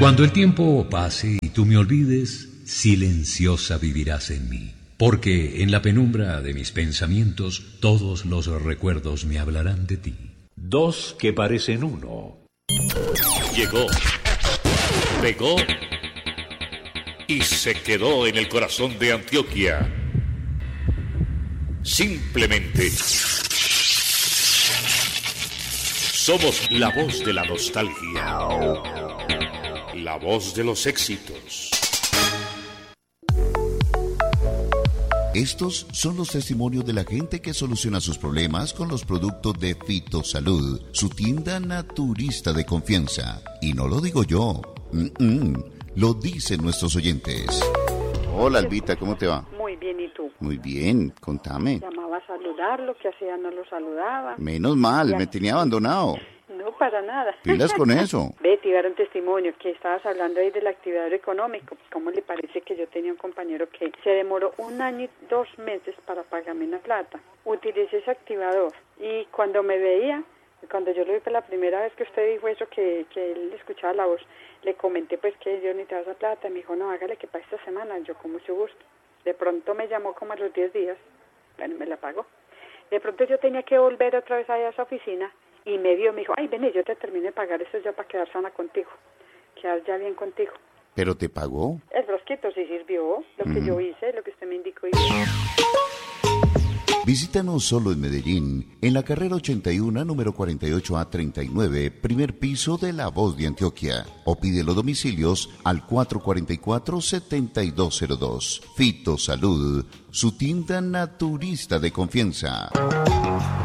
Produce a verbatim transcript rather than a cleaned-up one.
Cuando el tiempo pase y tú me olvides, silenciosa vivirás en mí. Porque en la penumbra de mis pensamientos todos los recuerdos me hablarán de ti. Dos que parecen uno. Llegó, pegó y se quedó en el corazón de Antioquia. Simplemente somos la voz de la nostalgia, la voz de los éxitos. Estos son los testimonios de la gente que soluciona sus problemas con los productos de Fitosalud, su tienda naturista de confianza. Y no lo digo yo, Mm-mm. lo dicen nuestros oyentes. Hola, Albita, ¿cómo te va? Muy bien, ¿y tú? Muy bien, contame. Llamaba a saludarlo, que hacía no lo saludaba. Menos mal, Ya. me tenía abandonado. No, para nada. Pilas con eso. Betty, dar un testimonio, que estabas hablando ahí del activador económico. ¿Cómo le parece que yo tenía un compañero que se demoró un año y dos meses para pagarme una plata? Utilicé ese activador y cuando me veía, cuando yo lo vi por la primera vez que usted dijo eso, que, que él escuchaba la voz, le comenté pues que yo necesitaba esa plata. Me dijo, no, hágale que para esta semana, yo con mucho gusto. De pronto me llamó como a los diez días, bueno, me la pagó. De pronto yo tenía que volver otra vez allá a esa oficina y me vio, me dijo, ay, ven, yo te terminé de pagar eso ya para quedar sana contigo, quedar ya bien contigo. ¿Pero te pagó? El frasquito sí sirvió, lo que mm. yo hice, lo que usted me indicó. Y... Visítanos solo en Medellín, en la carrera ochenta y uno, número cuarenta y ocho A treinta y nueve, primer piso de La Voz de Antioquia. O pide los domicilios al cuatro cuatro cuatro, siete dos cero dos. Fitosalud, su tienda naturista de confianza.